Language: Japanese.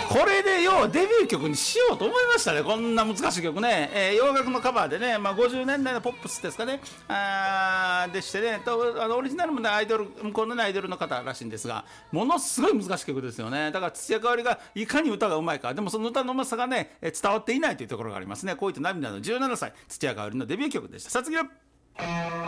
これでようデビュー曲にしようと思いましたね、こんな難しい曲ね。洋楽のカバーでね、50年代のポップスですかね、でしてねと、オリジナルもね、アイドル、向こうの、ね、アイドルの方らしいんですが、ものすごい難しい曲ですよね。だから土屋かおりがいかに歌がうまいか、でもその歌のうまさがね、伝わっていないというところがありますね。恋と涙の17歳、土屋かおりのデビュー曲でした。さあ次は